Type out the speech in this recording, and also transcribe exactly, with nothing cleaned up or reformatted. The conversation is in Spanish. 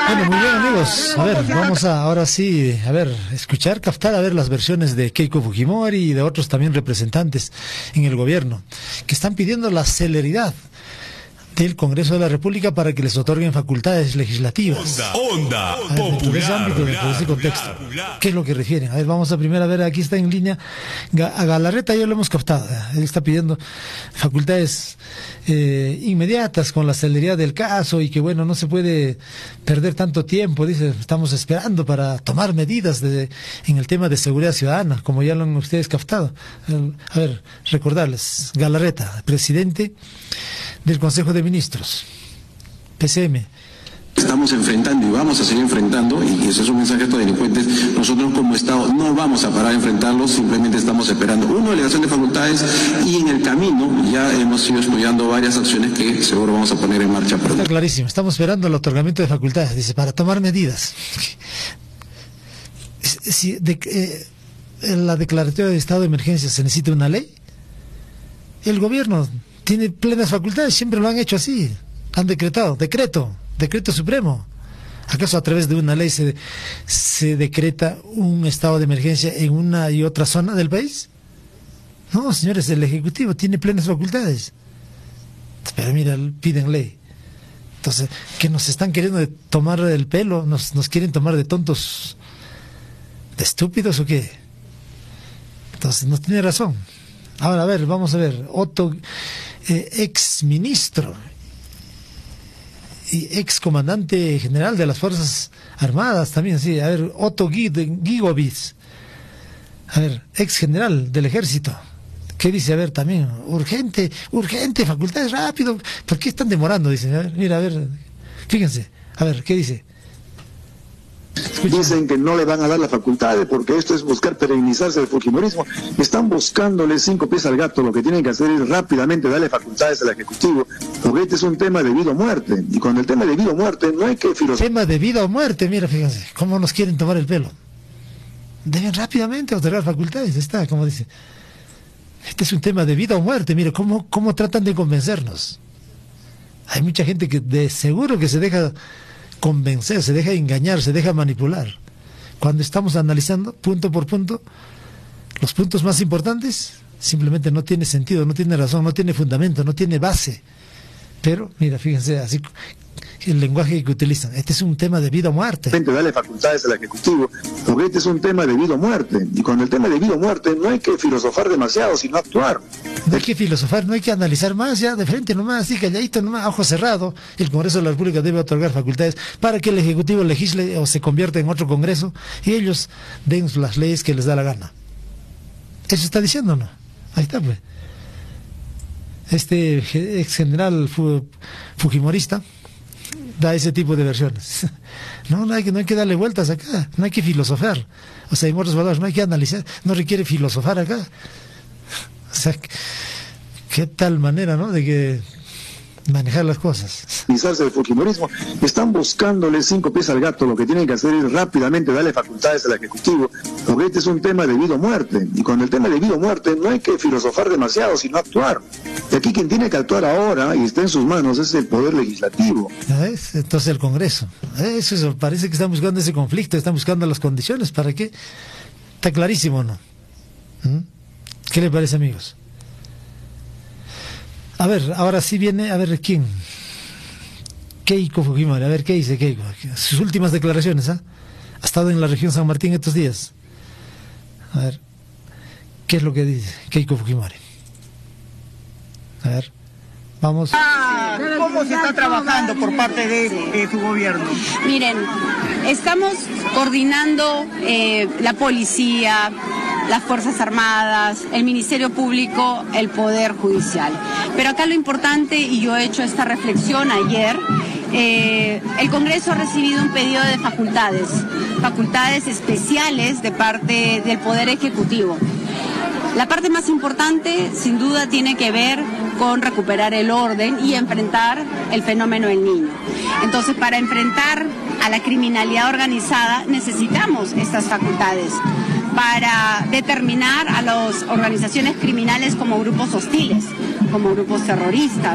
Bueno, muy bien, amigos. A ver, vamos a ahora sí, a ver, escuchar, captar, a ver las versiones de Keiko Fujimori y de otros también representantes en el gobierno que están pidiendo la celeridad del Congreso de la República para que les otorguen facultades legislativas. Onda, onda ver, dentro de ese ámbito, dentro de ese contexto. ¿Qué es lo que refieren? A ver, vamos a primero a ver, aquí está en línea a Galarreta, ya lo hemos captado. Él está pidiendo facultades eh, inmediatas con la celeridad del caso y que, bueno, no se puede perder tanto tiempo. Dice, estamos esperando para tomar medidas de, en el tema de seguridad ciudadana, como ya lo han ustedes captado. A ver, recordarles, Galarreta, presidente del Consejo de Ministros, P C M. Estamos enfrentando y vamos a seguir enfrentando, y ese es un mensaje a estos delincuentes. Nosotros como Estado no vamos a parar de enfrentarlos, simplemente estamos esperando una delegación de facultades y en el camino ya hemos ido estudiando varias acciones que seguro vamos a poner en marcha pronto. Está clarísimo, estamos esperando el otorgamiento de facultades, dice, para tomar medidas. Si de, eh, en la declaratoria de estado de emergencia se necesita una ley, el gobierno tiene plenas facultades, siempre lo han hecho así, han decretado, decreto, decreto supremo. ¿Acaso a través de una ley se, se decreta un estado de emergencia en una y otra zona del país? No, señores, el Ejecutivo tiene plenas facultades. Pero mira, piden ley. Entonces, ¿qué nos están queriendo tomar del pelo? ¿Nos, nos quieren tomar de tontos, de estúpidos o qué? Entonces, no tiene razón. Ahora, a ver, vamos a ver, Otto, eh, ex ministro y ex comandante general de las Fuerzas Armadas también, sí, a ver, Otto Gigovitz, a ver, ex general del Ejército, ¿qué dice? A ver, también, urgente, urgente, facultades, rápido, ¿por qué están demorando? Dice, a ver, mira, a ver, fíjense, a ver, ¿qué dice? Escuchen. Dicen que no le van a dar las facultades porque esto es buscar perennizarse del fujimorismo. Están buscándole cinco pies al gato. Lo que tienen que hacer es rápidamente darle facultades al Ejecutivo, porque este es un tema de vida o muerte. Y con el tema de vida o muerte no hay que filosofar. Tema de vida o muerte, mira, fíjense, cómo nos quieren tomar el pelo. Deben rápidamente otorgar facultades, está, como dice. Este es un tema de vida o muerte, mire, cómo, cómo tratan de convencernos. Hay mucha gente que de seguro que se deja convencer, se deja engañar, se deja manipular. Cuando estamos analizando punto por punto los puntos más importantes, simplemente no tiene sentido, no tiene razón, no tiene fundamento, no tiene base. Pero, mira, fíjense, así el lenguaje que utilizan. Este es un tema de vida o muerte. Darle facultades al Ejecutivo, porque este es un tema de vida o muerte. Y con el tema de vida o muerte no hay que filosofar demasiado, sino actuar. No hay que filosofar, no hay que analizar más, ya de frente nomás, así calladito nomás, ojo cerrado. El Congreso de la República debe otorgar facultades para que el Ejecutivo legisle o se convierta en otro Congreso y ellos den las leyes que les da la gana. ¿Eso está diciendo o no? Ahí está, pues. Este ex general fujimorista da ese tipo de versiones. No, no hay que, no hay que darle vueltas acá, no hay que filosofar. O sea, en otros valores, no hay que analizar, no requiere filosofar acá. O sea, qué tal manera, ¿no?, de que manejar las cosas. Del fujimorismo. Están buscándole cinco pies al gato. Lo que tienen que hacer es rápidamente darle facultades al Ejecutivo, porque este es un tema de vida o muerte. Y con el tema de vida o muerte no hay que filosofar demasiado, sino actuar. Y aquí quien tiene que actuar ahora y está en sus manos es el Poder Legislativo. ¿Ves? Entonces el Congreso. Eso, eso, parece que están buscando ese conflicto, están buscando las condiciones. ¿Para qué? Está clarísimo, ¿no? ¿Mm? ¿Qué le parece, amigos? A ver, ahora sí viene, a ver, ¿quién? Keiko Fujimori, a ver, ¿qué dice Keiko? Sus últimas declaraciones, ¿ah? ¿eh? Ha estado en la región San Martín estos días. A ver, ¿qué es lo que dice Keiko Fujimori? A ver, vamos. ¿Cómo se está trabajando por parte de, de su gobierno? Miren, estamos coordinando eh, la policía, las Fuerzas Armadas, el Ministerio Público, el Poder Judicial. Pero acá lo importante, y yo he hecho esta reflexión ayer, eh, el Congreso ha recibido un pedido de facultades, facultades especiales de parte del Poder Ejecutivo. La parte más importante, sin duda, tiene que ver con recuperar el orden y enfrentar el fenómeno del niño. Entonces, para enfrentar a la criminalidad organizada necesitamos estas facultades para determinar a las organizaciones criminales como grupos hostiles, como grupos terroristas.